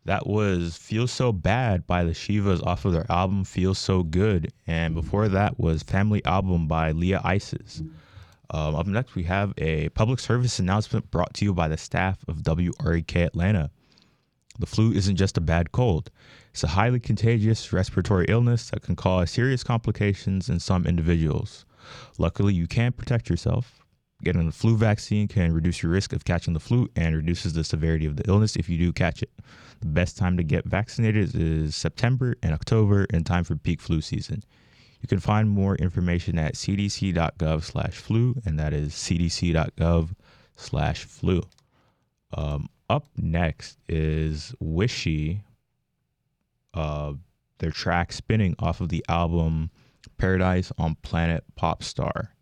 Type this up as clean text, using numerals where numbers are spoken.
That was Feel So Bad by the Shivas off of their album Feel So Good. And before that was Family Album by Leah Isis. Up next, we have a public service announcement brought to you by the staff of WREK Atlanta. The flu isn't just a bad cold. It's a highly contagious respiratory illness that can cause serious complications in some individuals. Luckily, you can protect yourself. Getting the flu vaccine can reduce your risk of catching the flu and reduces the severity of the illness if you do catch it. The best time to get vaccinated is September and October, in time for peak flu season. You can find more information at cdc.gov/flu, and that is cdc.gov/flu. Up next is Wishy, their track Spinning off of the album Paradise on Planet Popstar.